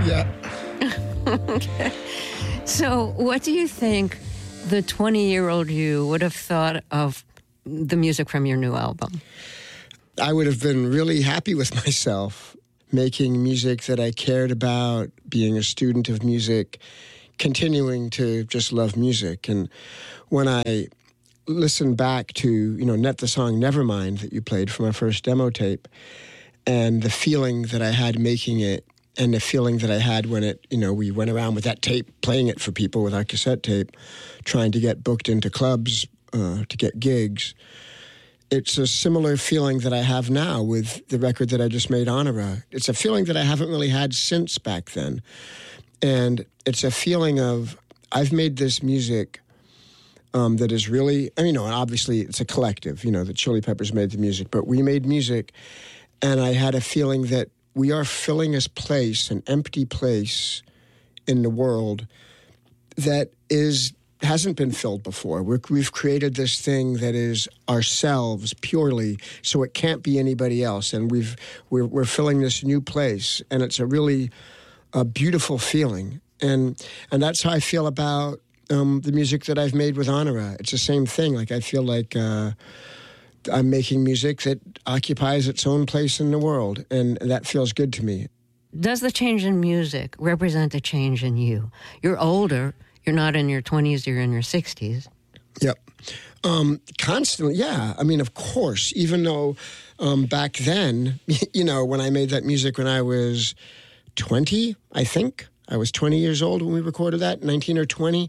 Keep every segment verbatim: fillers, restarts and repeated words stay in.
Yeah. Okay. So what do you think the twenty-year-old you would have thought of the music from your new album? I would have been really happy with myself, making music that I cared about, being a student of music, continuing to just love music. And when I listen back to, you know, net the song Nevermind that you played for my first demo tape, and the feeling that I had making it, and the feeling that I had when it, you know, we went around with that tape, playing it for people with our cassette tape, trying to get booked into clubs, uh, to get gigs. It's a similar feeling that I have now with the record that I just made, Honora. It's a feeling that I haven't really had since back then. And it's a feeling of, I've made this music um, that is really, I mean, you know, and obviously it's a collective, you know, the Chili Peppers made the music, but we made music, and I had a feeling that we are filling this place, an empty place in the world that is hasn't been filled before. We're, we've created this thing that is ourselves purely, so it can't be anybody else. And we've we're, we're filling this new place, and it's a really a beautiful feeling. And and that's how I feel about um, the music that I've made with Honora. It's the same thing. Like I feel like uh, I'm making music that occupies its own place in the world, and that feels good to me. Does the change in music represent a change in you? You're older. You're not in your twenties, you're in your sixties. Yep. Um, constantly, yeah. I mean, of course, even though um, back then, you know, when I made that music when I was twenty, I think, I was twenty years old when we recorded that, nineteen or twenty,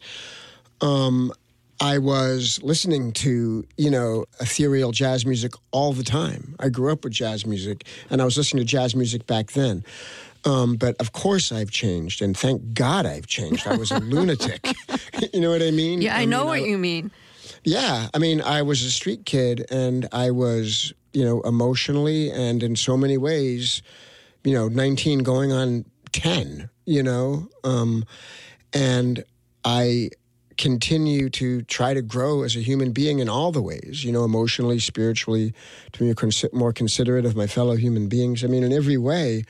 um, I was listening to, you know, ethereal jazz music all the time. I grew up with jazz music, and I was listening to jazz music back then. Um, but of course I've changed, and thank God I've changed. I was a lunatic. You know what I mean? Yeah, I, I know mean, what I, you mean. Yeah, I mean, I was a street kid, and I was, you know, emotionally and in so many ways, you know, nineteen going on ten, you know, um, and I continue to try to grow as a human being in all the ways, you know, emotionally, spiritually, to be more considerate of my fellow human beings. I mean, in every way.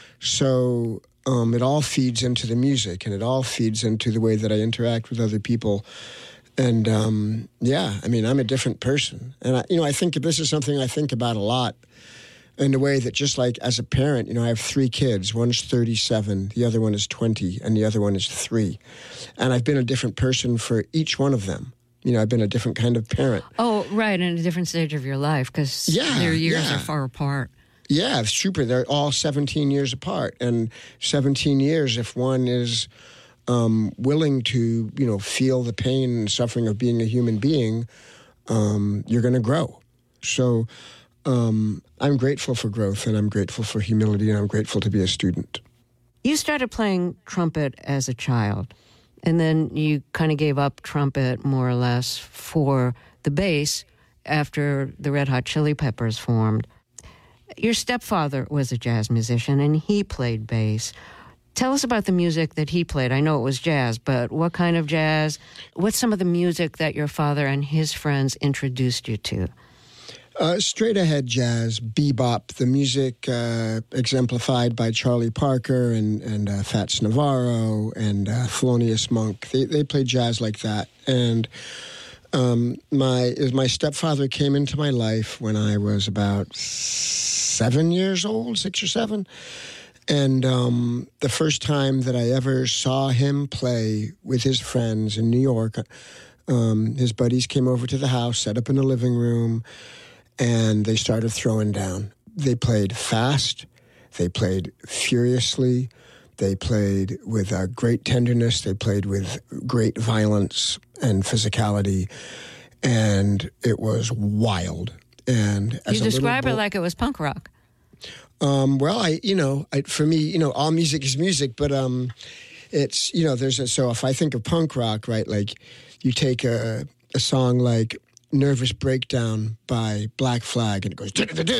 So um, it all feeds into the music, and it all feeds into the way that I interact with other people. And um, yeah, I mean, I'm a different person. And, I, you know, I think this is something I think about a lot in the way that just like as a parent, you know, I have three kids. One's thirty-seven, the other one is twenty, and the other one is three. And I've been a different person for each one of them. You know, I've been a different kind of parent. Oh, right, in a different stage of your life, because yeah, their years yeah. are far apart. Yeah, it's super. They're all seventeen years apart. And seventeen years, if one is um, willing to, you know, feel the pain and suffering of being a human being, um, you're going to grow. So um, I'm grateful for growth, and I'm grateful for humility, and I'm grateful to be a student. You started playing trumpet as a child, and then you kind of gave up trumpet more or less for the bass after the Red Hot Chili Peppers formed. Your stepfather was a jazz musician, and he played bass. Tell us about the music that he played. I know it was jazz, but what kind of jazz? What's some of the music that your father and his friends introduced you to? Uh, straight ahead jazz, bebop, the music uh, exemplified by Charlie Parker and, and uh, Fats Navarro and uh, Thelonious Monk. They, they played jazz like that. And Um, my my stepfather came into my life when I was about seven years old, six or seven. And um, the first time that I ever saw him play with his friends in New York, um, his buddies came over to the house, set up in the living room, and they started throwing down. They played fast. They played furiously. They played with uh, great tenderness. They played with great violence and physicality, and it was wild. And as you describe bo- it like it was punk rock. Um, well, I, you know, I, for me, you know, all music is music, but um, it's, you know, there's a, so if I think of punk rock, right, like you take a, a song like Nervous Breakdown by Black Flag, and it goes,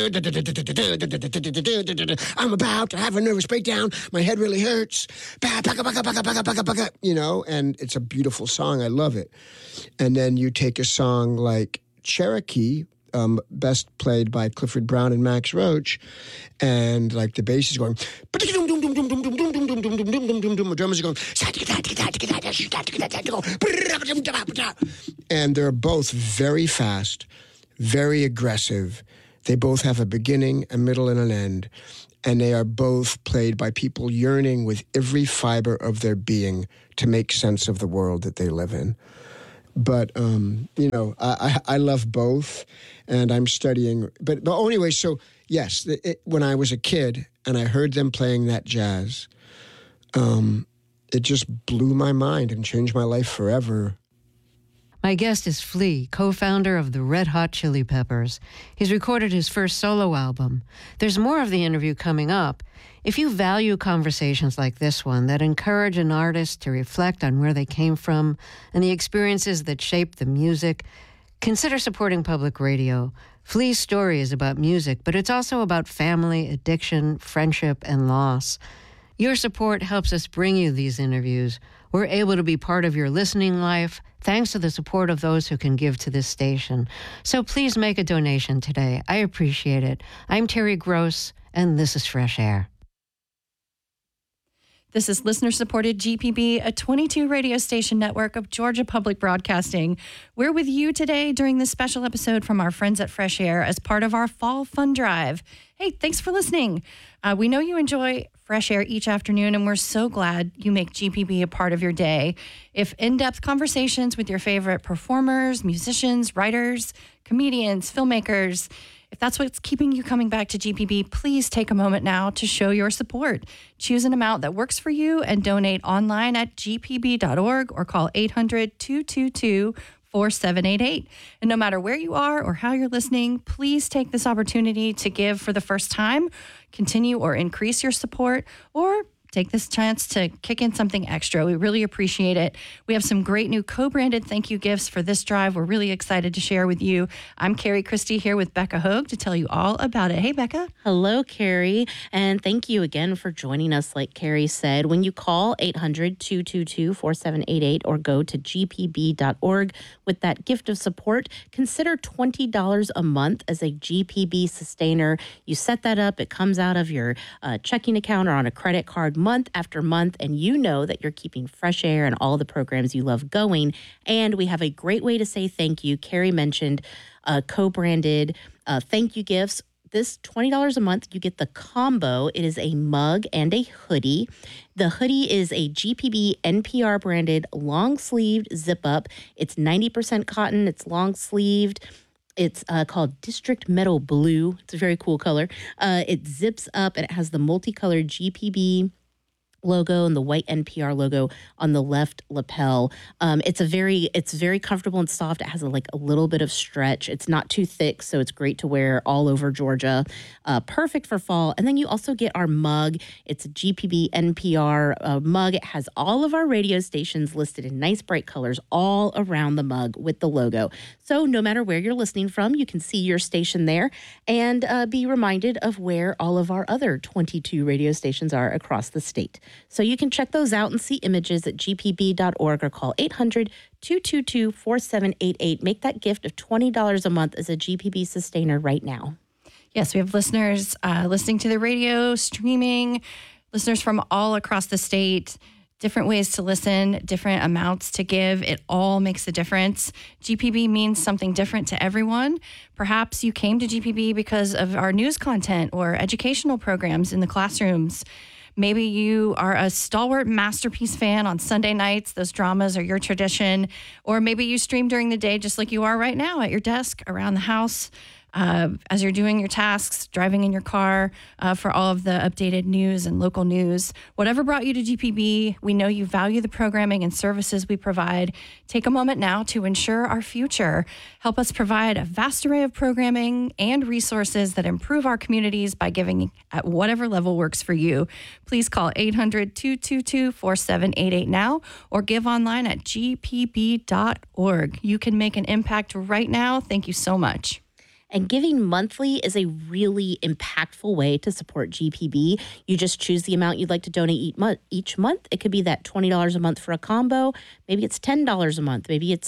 I'm about to have a nervous breakdown, my head really hurts, you know, and it's a beautiful song, I love it. And then you take a song like Cherokee um, best played by Clifford Brown and Max Roach, and like the bass is going, the drummers are going, and they're both very fast, very aggressive. They both have a beginning, a middle, and an end, and they are both played by people yearning with every fiber of their being to make sense of the world that they live in. But, um, you know, I, I, I love both, and I'm studying. But, but anyway, so, yes, it, when I was a kid and I heard them playing that jazz, um, it just blew my mind and changed my life forever. My guest is Flea, co-founder of the Red Hot Chili Peppers. He's recorded his first solo album. There's more of the interview coming up. If you value conversations like this one that encourage an artist to reflect on where they came from and the experiences that shaped the music, consider supporting public radio. Flea's story is about music, but it's also about family, addiction, friendship, and loss. Your support helps us bring you these interviews. We're able to be part of your listening life thanks to the support of those who can give to this station. So please make a donation today. I appreciate it. I'm Terry Gross, and this is Fresh Air. This is listener-supported G P B, a twenty-two radio station network of Georgia Public Broadcasting. We're with you today during this special episode from our friends at Fresh Air as part of our Fall Fun Drive. Hey, thanks for listening. Uh, we know you enjoy Fresh Air each afternoon, and we're so glad you make G P B a part of your day. If in-depth conversations with your favorite performers, musicians, writers, comedians, filmmakers, if that's what's keeping you coming back to G P B, please take a moment now to show your support. Choose an amount that works for you and donate online at g p b dot org or call eight hundred, two two two, four seven eight eight. And no matter where you are or how you're listening, please take this opportunity to give for the first time, continue or increase your support, or take this chance to kick in something extra. We really appreciate it. We have some great new co-branded thank you gifts for this drive. We're really excited to share with you. I'm Carrie Christie here with Becca Hogue to tell you all about it. Hey, Becca. Hello, Carrie. And thank you again for joining us. Like Carrie said, when you call eight hundred, two two two, four seven eight eight or go to g p b dot org with that gift of support, consider twenty dollars a month as a G P B sustainer. You set that up. It comes out of your uh, checking account or on a credit card month after month, and you know that you're keeping Fresh Air and all the programs you love going. And we have a great way to say thank you. Carrie mentioned uh, co-branded uh, thank you gifts. This twenty dollars a month, you get the combo. It is a mug and a hoodie. The hoodie is a G P B N P R branded long-sleeved zip-up. It's ninety percent cotton. It's long-sleeved. It's uh, called District Metal Blue. It's a very cool color. Uh, it zips up and it has the multicolored G P B logo and the white N P R logo on the left lapel. Um, it's a very, it's very comfortable and soft. It has a, like a little bit of stretch. It's not too thick, so it's great to wear all over Georgia. Uh, perfect for fall. And then you also get our mug. It's a G P B N P R uh, mug. It has all of our radio stations listed in nice bright colors all around the mug with the logo. So no matter where you're listening from, you can see your station there and uh, be reminded of where all of our other twenty-two radio stations are across the state. So you can check those out and see images at g p b dot org or call eight hundred, two two two, four seven eight eight. Make that gift of twenty dollars a month as a G P B sustainer right now. Yes, we have listeners uh, listening to the radio, streaming, listeners from all across the state, different ways to listen, different amounts to give. It all makes a difference. G P B means something different to everyone. Perhaps you came to G P B because of our news content or educational programs in the classrooms. Maybe you are a stalwart Masterpiece fan on Sunday nights. Those dramas are your tradition. Or maybe you stream during the day just like you are right now at your desk, around the house, uh, as you're doing your tasks, driving in your car uh, for all of the updated news and local news. Whatever brought you to G P B, we know you value the programming and services we provide. Take a moment now to ensure our future. Help us provide a vast array of programming and resources that improve our communities by giving at whatever level works for you. Please call eight hundred, two two two, four seven eight eight now or give online at g p b dot org. You can make an impact right now. Thank you so much. And giving monthly is a really impactful way to support G P B. You just choose the amount you'd like to donate each month. It could be that twenty dollars a month for a combo. Maybe it's ten dollars a month. Maybe it's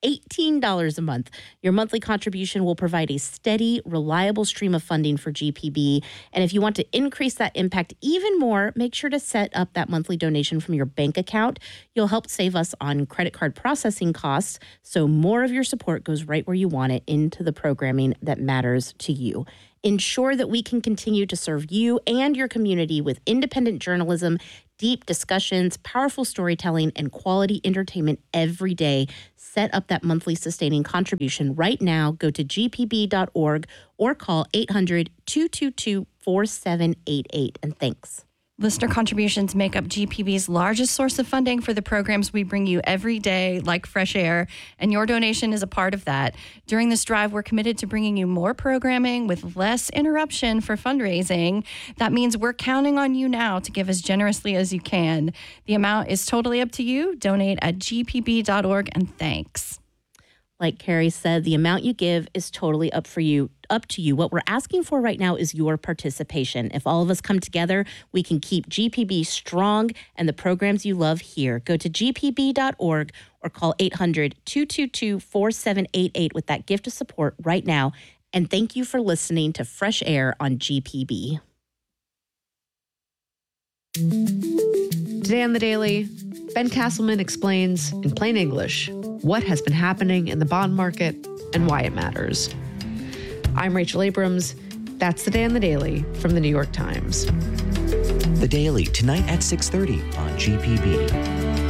eighteen dollars a month. Your monthly contribution will provide a steady, reliable stream of funding for G P B. And if you want to increase that impact even more, make sure to set up that monthly donation from your bank account. You'll help save us on credit card processing costs, so more of your support goes right where you want it, into the programming that matters to you. Ensure that we can continue to serve you and your community with independent journalism, deep discussions, powerful storytelling, and quality entertainment every day. Set up that monthly sustaining contribution right now. Go to g p b dot org or call eight hundred, two two two, four seven eight eight. And thanks. Listener contributions make up G P B's largest source of funding for the programs we bring you every day, like Fresh Air, and your donation is a part of that. During this drive, we're committed to bringing you more programming with less interruption for fundraising. That means we're counting on you now to give as generously as you can. The amount is totally up to you. Donate at g p b dot org, and thanks. Like Carrie said, the amount you give is totally up for you, up to you. What we're asking for right now is your participation. If all of us come together, we can keep G P B strong and the programs you love here. Go to g p b dot org or call eight hundred, two two two, four seven eight eight with that gift of support right now. And thank you for listening to Fresh Air on G P B. Today on The Daily, Ben Castleman explains in plain English what has been happening in the bond market and why it matters. I'm Rachel Abrams. That's Today on The Daily from The New York Times. The Daily, tonight at six thirty on G P B.